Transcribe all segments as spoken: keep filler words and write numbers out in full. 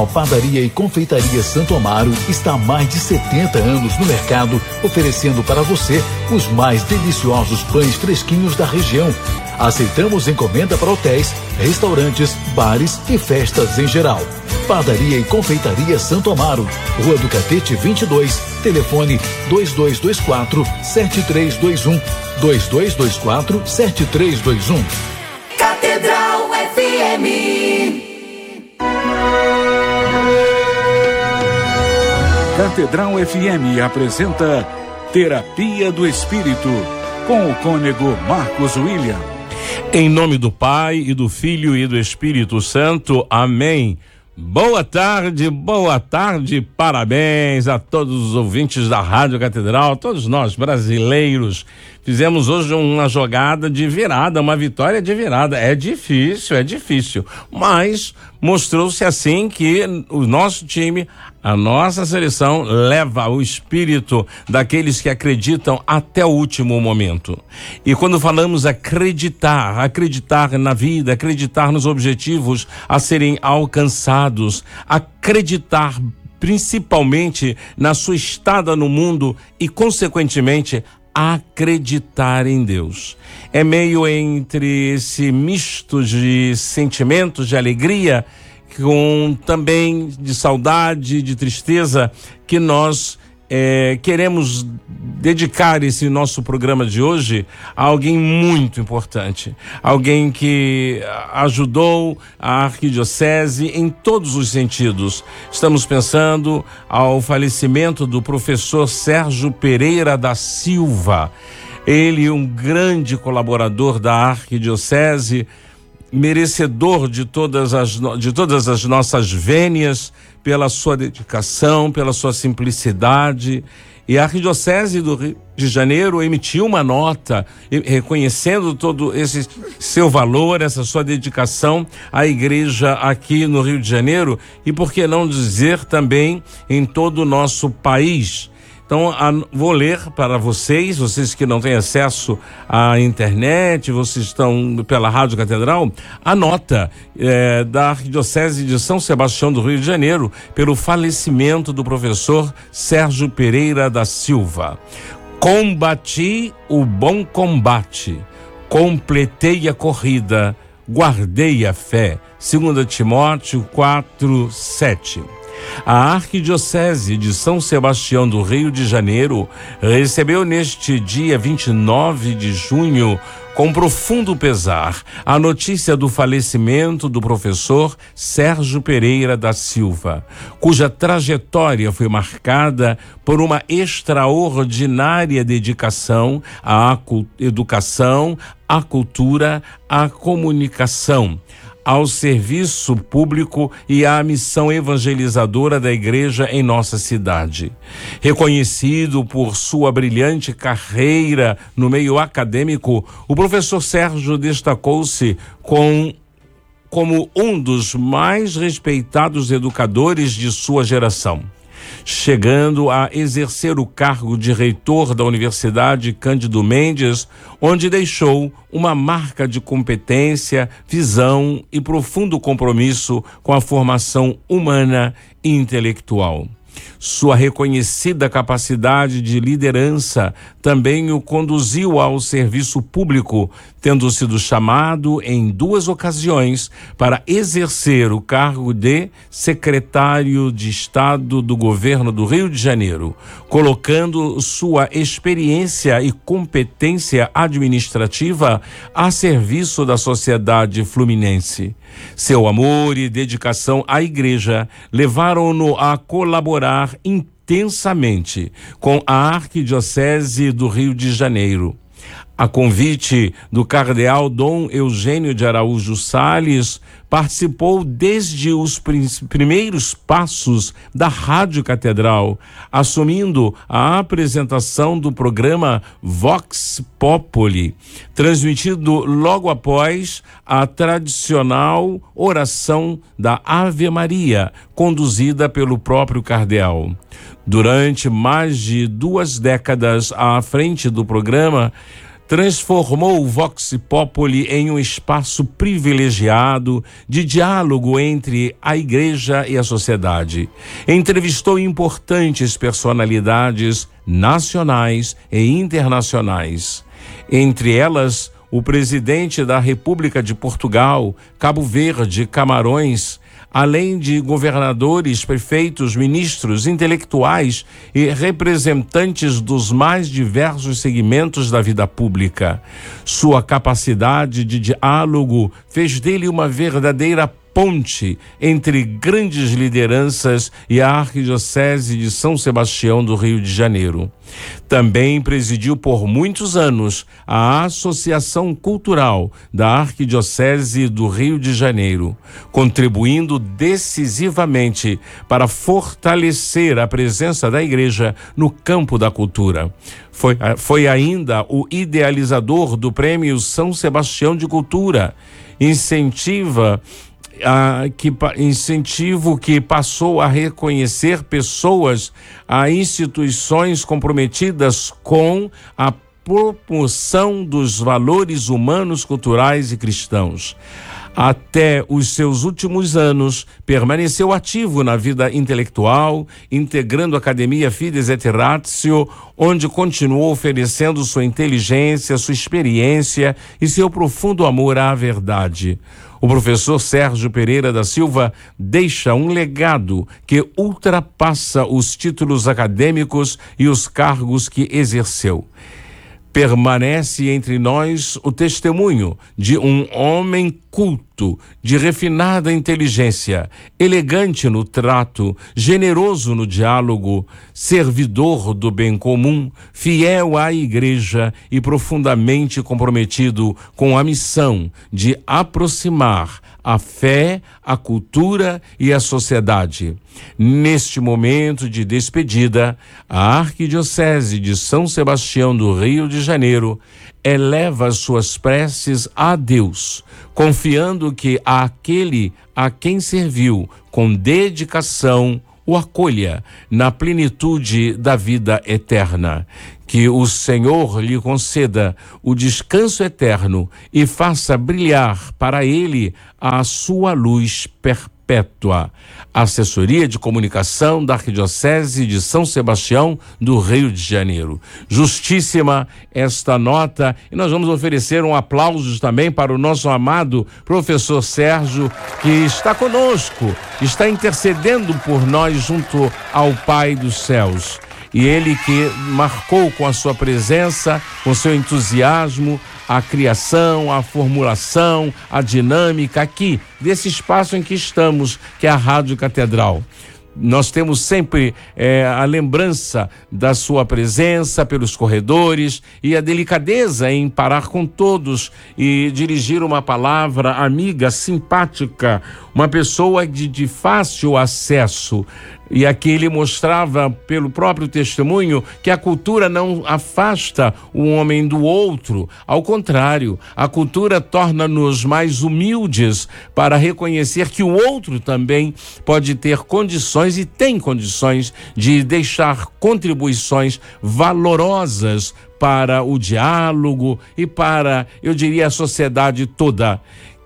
A Padaria e Confeitaria Santo Amaro está há mais de setenta anos no mercado, oferecendo para você os mais deliciosos pães fresquinhos da região. Aceitamos encomenda para hotéis, restaurantes, bares e festas em geral. Padaria e Confeitaria Santo Amaro, Rua do Catete vinte e dois, telefone dois dois dois quatro, sete três dois um, dois dois dois quatro, sete três dois um. Catedral F M. Catedral F M apresenta Terapia do Espírito, com o cônego Marcos William. Em nome do Pai, e do Filho e do Espírito Santo. Amém. Boa tarde, boa tarde, parabéns a todos os ouvintes da Rádio Catedral, todos nós brasileiros. Fizemos hoje uma jogada de virada, uma vitória de virada. É difícil, é difícil, mas mostrou-se assim que o nosso time, a nossa seleção, leva o espírito daqueles que acreditam até o último momento. E quando falamos acreditar, acreditar na vida, acreditar nos objetivos a serem alcançados, acreditar principalmente na sua estada no mundo e, consequentemente, acreditar em Deus. É meio entre esse misto de sentimentos, de alegria, com também de saudade, de tristeza, que nós é, queremos dedicar esse nosso programa de hoje a alguém muito importante, alguém que ajudou a arquidiocese em todos os sentidos. Estamos pensando ao falecimento do professor Sérgio Pereira da Silva. Ele, um grande colaborador da arquidiocese, merecedor de todas as, de todas as nossas vênias, pela sua dedicação, pela sua simplicidade. E a Arquidiocese do Rio de Janeiro emitiu uma nota reconhecendo todo esse seu valor, essa sua dedicação à igreja aqui no Rio de Janeiro e, por que não dizer, também em todo o nosso país. Então, a, vou ler para vocês, vocês que não têm acesso à internet, vocês estão pela Rádio Catedral, a nota é, da Arquidiocese de São Sebastião do Rio de Janeiro pelo falecimento do professor Sérgio Pereira da Silva. Combati o bom combate, completei a corrida, guardei a fé. Segunda Timóteo quatro, sete. A Arquidiocese de São Sebastião do Rio de Janeiro recebeu neste dia vinte e nove de junho, com profundo pesar, a notícia do falecimento do professor Sérgio Pereira da Silva, cuja trajetória foi marcada por uma extraordinária dedicação à educação, à cultura, à comunicação, ao serviço público e à missão evangelizadora da igreja em nossa cidade. Reconhecido por sua brilhante carreira no meio acadêmico, o professor Sérgio destacou-se com como um dos mais respeitados educadores de sua geração, chegando a exercer o cargo de reitor da Universidade Cândido Mendes, onde deixou uma marca de competência, visão e profundo compromisso com a formação humana e intelectual. Sua reconhecida capacidade de liderança também o conduziu ao serviço público, tendo sido chamado em duas ocasiões para exercer o cargo de secretário de Estado do governo do Rio de Janeiro, colocando sua experiência e competência administrativa a serviço da sociedade fluminense. Seu amor e dedicação à igreja levaram-no a colaborar intensamente com a Arquidiocese do Rio de Janeiro. A convite do cardeal Dom Eugênio de Araújo Salles, participou desde os prim- primeiros passos da Rádio Catedral, assumindo a apresentação do programa Vox Populi, transmitido logo após a tradicional oração da Ave Maria, conduzida pelo próprio cardeal. Durante mais de duas décadas à frente do programa, transformou o Vox Populi em um espaço privilegiado de diálogo entre a igreja e a sociedade. Entrevistou importantes personalidades nacionais e internacionais. Entre elas, o presidente da República de Portugal, Cabo Verde, Camarões, além de governadores, prefeitos, ministros, intelectuais e representantes dos mais diversos segmentos da vida pública. Sua capacidade de diálogo fez dele uma verdadeira ponte entre grandes lideranças e a Arquidiocese de São Sebastião do Rio de Janeiro. Também presidiu por muitos anos a Associação Cultural da Arquidiocese do Rio de Janeiro, contribuindo decisivamente para fortalecer a presença da igreja no campo da cultura. Foi, foi ainda o idealizador do Prêmio São Sebastião de Cultura, incentiva Ah, que, incentivo que passou a reconhecer pessoas, a instituições comprometidas com a promoção dos valores humanos, culturais e cristãos. Até os seus últimos anos, permaneceu ativo na vida intelectual, integrando a Academia Fides et Ratio, onde continuou oferecendo sua inteligência, sua experiência e seu profundo amor à verdade. O professor Sérgio Pereira da Silva deixa um legado que ultrapassa os títulos acadêmicos e os cargos que exerceu. Permanece entre nós o testemunho de um homem culto, de refinada inteligência, elegante no trato, generoso no diálogo, servidor do bem comum, fiel à igreja e profundamente comprometido com a missão de aproximar a fé, a cultura e a sociedade. Neste momento de despedida, a Arquidiocese de São Sebastião do Rio de Janeiro eleva suas preces a Deus, confiando que aquele a quem serviu com dedicação o acolha na plenitude da vida eterna. Que o Senhor lhe conceda o descanso eterno e faça brilhar para ele a sua luz perpétua. Assessoria de Comunicação da Arquidiocese de São Sebastião do Rio de Janeiro. Justíssima esta nota, e nós vamos oferecer um aplauso também para o nosso amado professor Sérgio, que está conosco, está intercedendo por nós junto ao Pai dos Céus. E ele que marcou com a sua presença, com seu entusiasmo, a criação, a formulação, a dinâmica aqui, desse espaço em que estamos, que é a Rádio Catedral. Nós temos sempre é, a lembrança da sua presença pelos corredores e a delicadeza em parar com todos e dirigir uma palavra amiga, simpática, uma pessoa de, de fácil acesso. E aqui ele mostrava, pelo próprio testemunho, que a cultura não afasta o homem do outro. Ao contrário, a cultura torna-nos mais humildes para reconhecer que o outro também pode ter condições e tem condições de deixar contribuições valorosas para o diálogo e para, eu diria, a sociedade toda.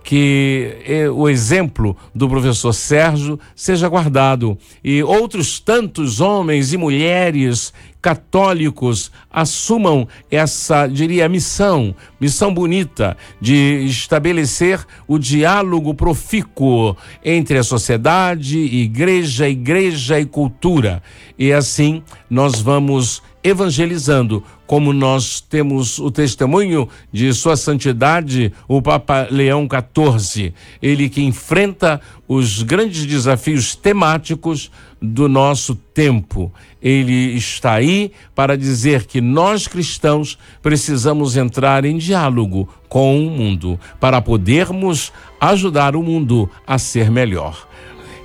Que eh, o exemplo do professor Sérgio seja guardado e outros tantos homens e mulheres católicos assumam essa, diria, missão, missão bonita de estabelecer o diálogo profícuo entre a sociedade, igreja, igreja e cultura. E assim nós vamos evangelizando, como nós temos o testemunho de Sua Santidade, o Papa Leão quatorze, ele que enfrenta os grandes desafios temáticos do nosso tempo. Ele está aí para dizer que nós cristãos precisamos entrar em diálogo com o mundo para podermos ajudar o mundo a ser melhor.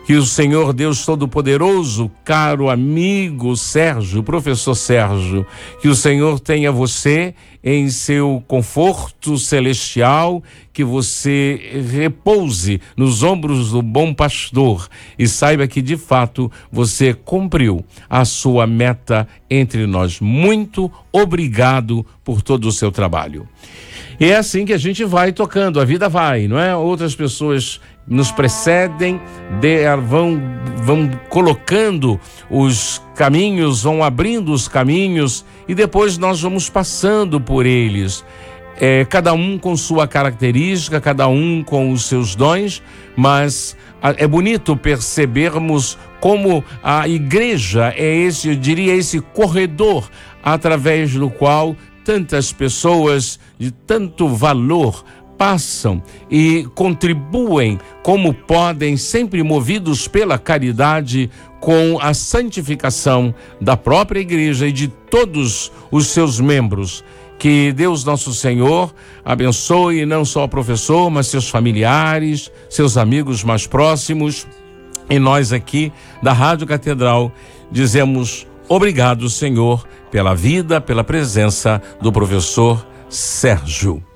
Que o Senhor Deus Todo-Poderoso, caro amigo Sérgio, professor Sérgio, que o Senhor tenha você em seu conforto celestial, que você repouse nos ombros do bom pastor e saiba que de fato você cumpriu a sua meta entre nós. Muito obrigado por todo o seu trabalho. E é assim que a gente vai tocando, a vida vai, não é? Outras pessoas nos precedem, de, vão, vão colocando os caminhos, vão abrindo os caminhos e depois nós vamos passando por eles. É, cada um com sua característica, cada um com os seus dons, mas a, é bonito percebermos como a igreja é esse, eu diria, esse corredor através do qual tantas pessoas de tanto valor passam e contribuem como podem, sempre movidos pela caridade, com a santificação da própria igreja e de todos os seus membros. Que Deus Nosso Senhor abençoe não só o professor, mas seus familiares, seus amigos mais próximos. E nós aqui da Rádio Catedral dizemos obrigado, Senhor, pela vida, pela presença do professor Sérgio.